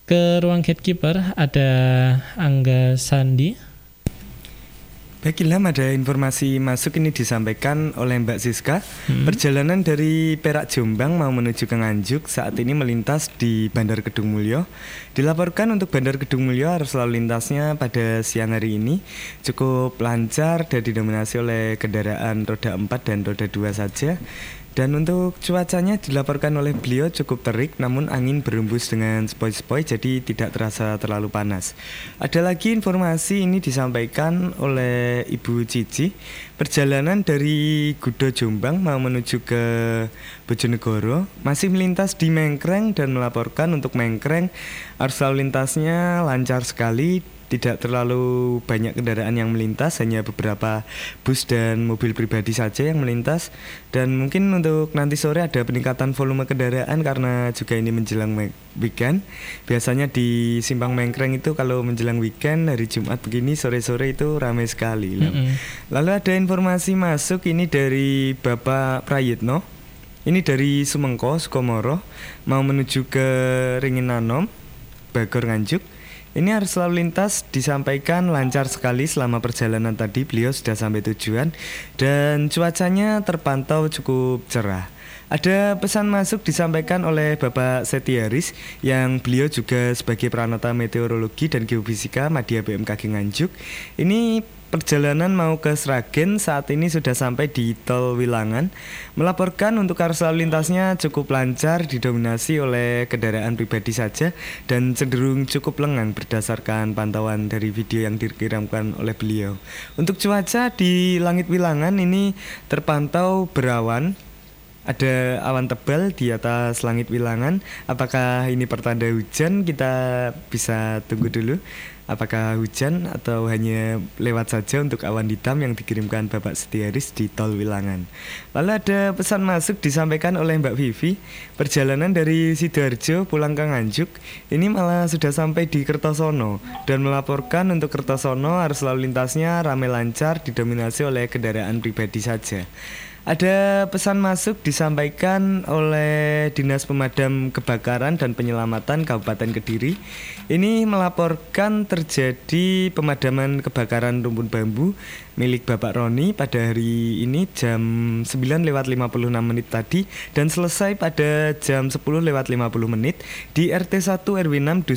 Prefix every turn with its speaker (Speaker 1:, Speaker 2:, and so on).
Speaker 1: ke ruang gatekeeper ada Angga Sandi.
Speaker 2: Baik Ilham, ada informasi masuk ini disampaikan oleh Mbak Siska. Perjalanan dari Perak Jombang mau menuju ke Nganjuk saat ini melintas di Bandar Kedung Mulyo. Dilaporkan untuk Bandar Kedung Mulyo arus lalu lintasnya pada siang hari ini cukup lancar dan didominasi oleh kendaraan roda 4 dan roda 2 saja. Dan untuk cuacanya dilaporkan oleh beliau cukup terik, namun angin berembus dengan sepoi-sepoi jadi tidak terasa terlalu panas. Ada lagi informasi ini disampaikan oleh Ibu Cici. Perjalanan dari Gudo Jombang mau menuju ke Bojonegoro masih melintas di Mengkreng dan melaporkan untuk Mengkreng arus lalu lintasnya lancar sekali. Tidak terlalu banyak kendaraan yang melintas, hanya beberapa bus dan mobil pribadi saja yang melintas. Dan mungkin untuk nanti sore ada peningkatan volume kendaraan karena juga ini menjelang weekend. Biasanya di Simpang Mengkreng itu kalau menjelang weekend hari Jumat begini sore-sore itu ramai sekali. Lalu ada informasi masuk ini dari Bapak Prayitno. Ini dari Sumengko, Sukomoro, mau menuju ke Ringinanom, Bagor Nganjuk. Ini arus lalu lintas disampaikan lancar sekali selama perjalanan tadi, beliau sudah sampai tujuan dan cuacanya terpantau cukup cerah. Ada pesan masuk disampaikan oleh Bapak Setiaris yang beliau juga sebagai Pranata Meteorologi dan Geofisika Madya BMKG Nganjuk. Ini perjalanan mau ke Sragen saat ini sudah sampai di Tol Wilangan. Melaporkan untuk arus lalu lintasnya cukup lancar, didominasi oleh kendaraan pribadi saja dan cenderung cukup lengang berdasarkan pantauan dari video yang dikirimkan oleh beliau. Untuk cuaca di langit Wilangan ini terpantau berawan. Ada awan tebal di atas langit Wilangan. Apakah ini pertanda hujan? Kita bisa tunggu dulu. Apakah hujan atau hanya lewat saja untuk awan hitam yang dikirimkan Bapak Setiaris di Tol Wilangan. Lalu ada pesan masuk disampaikan oleh Mbak Vivi. Perjalanan dari Sidoarjo pulang ke Nganjuk ini malah sudah sampai di Kertosono dan melaporkan untuk Kertosono arus lalu lintasnya ramai lancar didominasi oleh kendaraan pribadi saja. Ada pesan masuk disampaikan oleh Dinas Pemadam Kebakaran dan Penyelamatan Kabupaten Kediri. Ini melaporkan terjadi pemadaman kebakaran rumpun bambu milik Bapak Roni pada hari ini jam 9:56 tadi dan selesai pada jam 10:50 di RT 1 RW 6